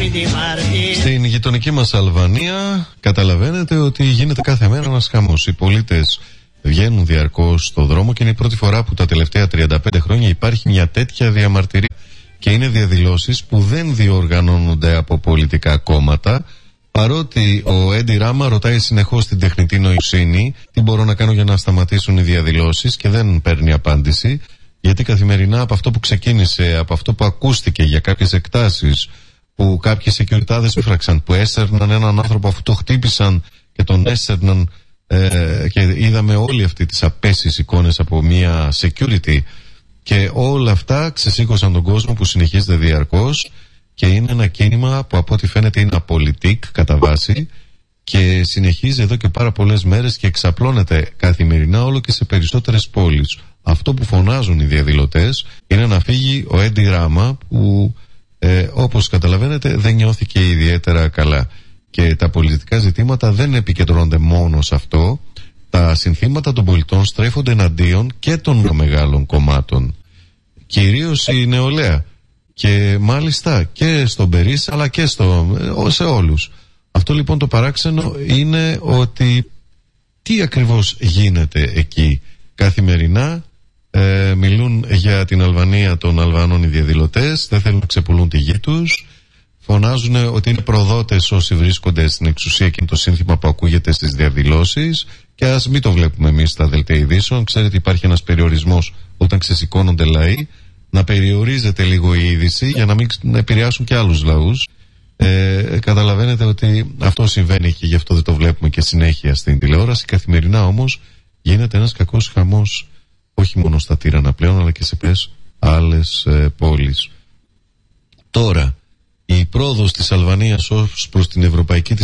Στην γειτονική μας Αλβανία καταλαβαίνετε ότι γίνεται κάθε μέρα ένας χαμός. Οι πολίτες βγαίνουν διαρκώς στο δρόμο και είναι η πρώτη φορά που τα τελευταία 35 χρόνια υπάρχει μια τέτοια διαμαρτυρία. Και είναι διαδηλώσεις που δεν διοργανώνονται από πολιτικά κόμματα, παρότι ο Έντι Ράμα ρωτάει συνεχώς την τεχνητή νοημοσύνη τι μπορώ να κάνω για να σταματήσουν οι διαδηλώσεις και δεν παίρνει απάντηση, γιατί καθημερινά από αυτό που ξεκίνησε, από αυτό που ακούστηκε για κάποιες εκτάσεις που κάποιοι σεκιουριτάδες έφραξαν, που έσερναν έναν άνθρωπο αφού το χτύπησαν και τον έσερναν, και είδαμε όλοι αυτοί τις απέσιες εικόνες από μια security, και όλα αυτά ξεσήκωσαν τον κόσμο που συνεχίζεται διαρκώς και είναι ένα κίνημα που από ό,τι φαίνεται είναι απολυτικ κατά βάση και συνεχίζει εδώ και πάρα πολλές μέρες και εξαπλώνεται καθημερινά όλο και σε περισσότερες πόλεις. Αυτό που φωνάζουν οι διαδηλωτές είναι να φύγει ο Έντι Ράμα που όπως καταλαβαίνετε δεν νιώθηκε ιδιαίτερα καλά, και τα πολιτικά ζητήματα δεν επικεντρώνονται μόνο σε αυτό. Τα συνθήματα των πολιτών στρέφονται εναντίον και των μεγάλων κομμάτων, κυρίως η νεολαία, και μάλιστα και στον Περίσα αλλά και σε όλους. Αυτό λοιπόν το παράξενο είναι ότι τι ακριβώς γίνεται εκεί. Καθημερινά μιλούν για την Αλβανία των Αλβανών οι διαδηλωτές, δεν θέλουν να ξεπουλούν τη γη τους, φωνάζουν ότι είναι προδότες όσοι βρίσκονται στην εξουσία και είναι το σύνθημα που ακούγεται στις διαδηλώσεις. Και ας μην το βλέπουμε εμείς στα δελτία ειδήσεων. Ξέρετε, υπάρχει ένας περιορισμός όταν ξεσηκώνονται λαοί, να περιορίζεται λίγο η είδηση για να μην επηρεάσουν και άλλους λαούς. Καταλαβαίνετε ότι αυτό συμβαίνει και γι' αυτό δεν το βλέπουμε και συνέχεια στην τηλεόραση. Καθημερινά όμως γίνεται ένας κακός χαμός, όχι μόνο στα Τύρανα πλέον, αλλά και σε άλλες πόλεις. Τώρα, η πρόοδος της Αλβανίας ως προς την ευρωπαϊκή